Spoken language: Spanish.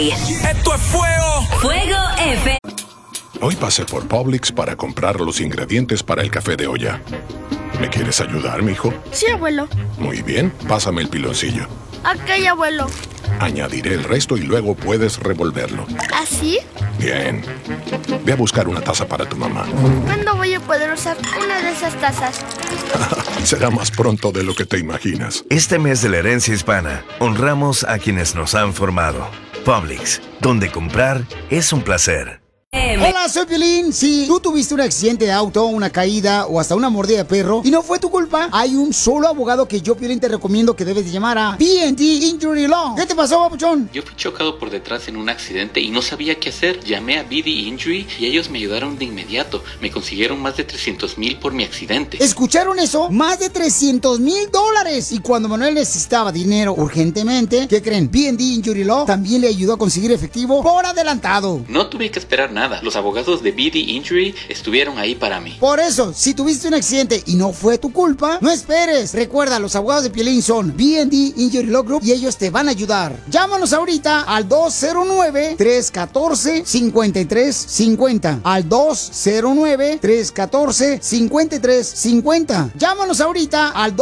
Esto es fuego. Fuego FM. Hoy pasé por Publix para comprar los ingredientes para el café de olla. ¿Me quieres ayudar, mijo? Sí, abuelo. Muy bien, pásame el piloncillo. Ok, abuelo. Añadiré el resto y luego puedes revolverlo. ¿Así? Bien. Ve a buscar una taza para tu mamá. ¿Cuándo voy a poder usar una de esas tazas? Será más pronto de lo que te imaginas. Este mes de la herencia hispana, honramos a quienes nos han formado. Publix, donde comprar es un placer. Hola, soy Piolín. Si tú tuviste un accidente de auto, una caída o hasta una mordida de perro y no fue tu culpa, hay un solo abogado que yo, Piolín, te recomiendo que debes de llamar a B&D Injury Law. ¿Qué te pasó, papuchón? Yo fui chocado por detrás en un accidente y no sabía qué hacer. Llamé a BD Injury y ellos me ayudaron de inmediato. Me consiguieron más de $300,000 por mi accidente. ¿Escucharon eso? Más de $300,000. Y cuando Manuel necesitaba dinero urgentemente, ¿qué creen? B&D Injury Law también le ayudó a conseguir efectivo por adelantado. No tuve que esperar nada. Los abogados de BD Injury estuvieron ahí para mí. Por eso, si tuviste un accidente y no fue tu culpa, no esperes. Recuerda, los abogados de Piolín son B&D Injury Law Group y ellos te van a ayudar. Llámanos ahorita al 209-314-5350. Al 209-314-5350. Llámanos ahorita al